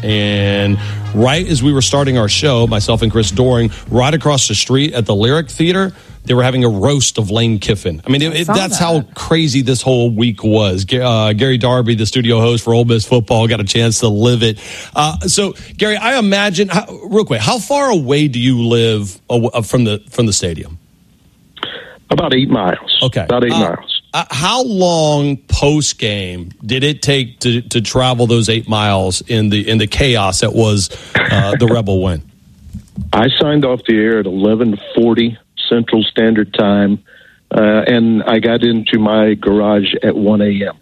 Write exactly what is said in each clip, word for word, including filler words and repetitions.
And right as we were starting our show, myself and Chris Doering, right across the street at the Lyric Theater, they were having a roast of Lane Kiffin. I mean, it, it, that's that. how crazy this whole week was. Uh, Gary Darby, the studio host for Ole Miss football, got a chance to live it. Uh, so, Gary, I imagine, how, real quick, how far away do you live uh, from the from the stadium? About eight miles. Okay. About eight uh, miles. Uh, how long post game did it take to, to travel those eight miles in the in the chaos that was uh, the Rebel win? I signed off the air at eleven forty Central Standard Time, uh, and I got into my garage at one a.m.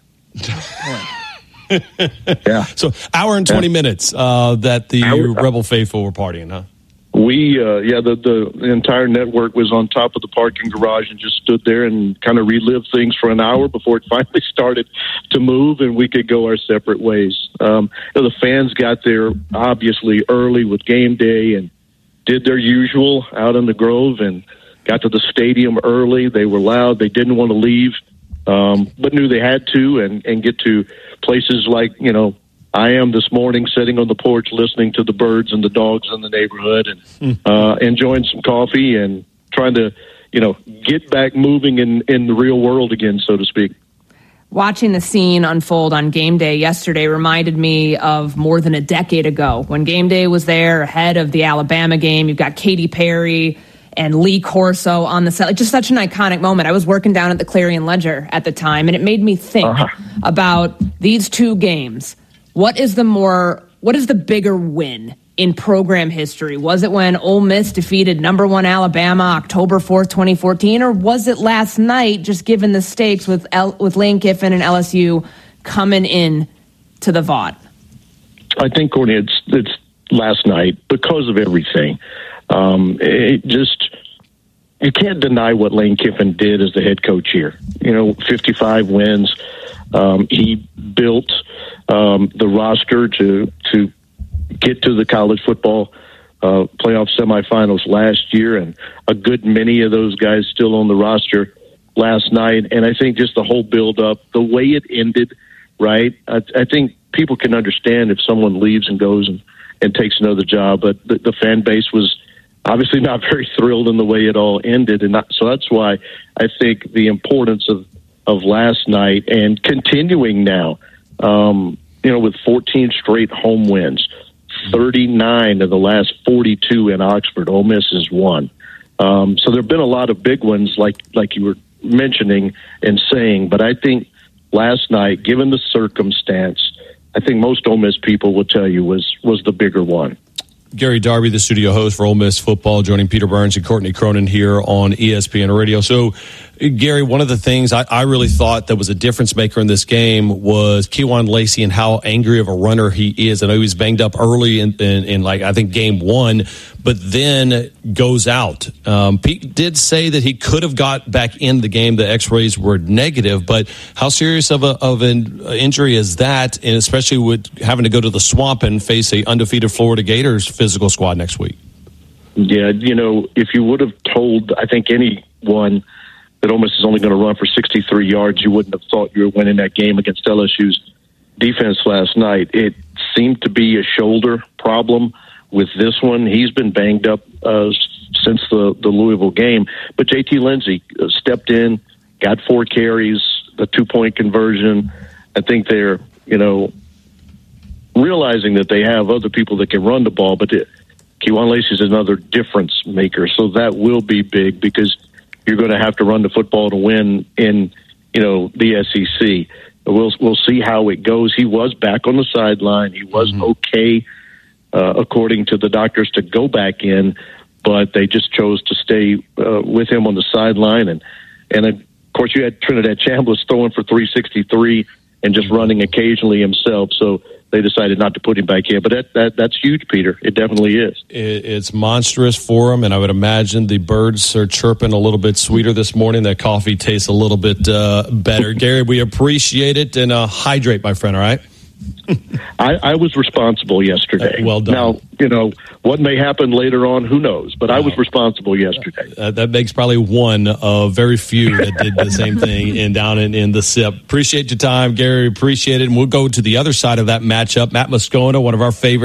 Yeah. So hour and twenty yeah. minutes uh, that the hour, Rebel faithful were partying, huh? We, uh, yeah, the, the the entire network was on top of the parking garage and just stood there and kind of relived things for an hour before it finally started to move and we could go our separate ways. Um, you know, the fans got there obviously early with game day and did their usual out in the Grove and got to the stadium early. They were loud. They didn't want to leave, um, but knew they had to and, and get to places like, you know, I am this morning sitting on the porch listening to the birds and the dogs in the neighborhood and uh, enjoying some coffee and trying to, you know, get back moving in, in the real world again, so to speak. Watching the scene unfold on game day yesterday reminded me of more than a decade ago when game day was there ahead of the Alabama game. You've got Katy Perry and Lee Corso on the set. Like, just such an iconic moment. I was working down at the Clarion Ledger at the time, and it made me think uh-huh. about these two games. What is the more, what is the bigger win in program history? Was it when Ole Miss defeated number one Alabama October fourth, twenty fourteen, or was it last night, just given the stakes with L, with Lane Kiffin and L S U coming in to the Vaught? I think, Courtney, it's, it's last night because of everything. Um, it just, you can't deny what Lane Kiffin did as the head coach here. You know, fifty-five wins. Um, he built um, the roster to to get to the college football uh, playoff semifinals last year, and a good many of those guys still on the roster last night. And I think just the whole build-up, the way it ended, right? I, I think people can understand if someone leaves and goes and, and takes another job, but the, the fan base was obviously not very thrilled in the way it all ended. And not, so that's why I think the importance of of last night and continuing now, um, you know, with fourteen straight home wins, thirty-nine of the last forty-two in Oxford, Ole Miss has won. Um, so there have been a lot of big ones like, like you were mentioning and saying, but I think last night, given the circumstance, I think most Ole Miss people will tell you was, was the bigger one. Gary Darby, the studio host for Ole Miss football, joining Peter Burns and Courtney Cronin here on E S P N Radio. So, Gary, one of the things I, I really thought that was a difference maker in this game was Kewan Lacey and how angry of a runner he is. I know he was banged up early in, in, in like, I think, game one, but then goes out. Um, Pete did say that he could have got back in the game. The x-rays were negative, but how serious of, a, of an injury is that, and especially with having to go to the Swamp and face a undefeated Florida Gators physical squad next week? Yeah, you know, if you would have told, I think, anyone that Ole Miss is only going to run for sixty-three yards, you wouldn't have thought you were winning that game against L S U's defense last night. It seemed to be a shoulder problem with this one. He's been banged up uh, since the, the Louisville game. But J T Lindsey stepped in, got four carries, the two-point conversion. I think they're, you know, realizing that they have other people that can run the ball, but Kewan Lacey is another difference maker. So that will be big because you're going to have to run the football to win in, you know, the S E C. We'll we'll see how it goes. He was back on the sideline. He was mm-hmm. okay, uh, according to the doctors, to go back in, but they just chose to stay uh, with him on the sideline. And and of course, you had Trinidad Chambliss throwing for three sixty-three and just running occasionally himself. So they decided not to put him back in. But that, that that's huge, Peter. It definitely is. It, it's monstrous for him, and I would imagine the birds are chirping a little bit sweeter this morning. That coffee tastes a little bit uh, better. Gary, we appreciate it, and uh, hydrate, my friend, all right? I, I was responsible yesterday. Uh, well done. Now, you know, what may happen later on, who knows? But I was responsible yesterday. Uh, that makes probably one of very few that did the same thing in down in, in the S I P. Appreciate your time, Gary. Appreciate it. And we'll go to the other side of that matchup. Matt Moscona, one of our favorites.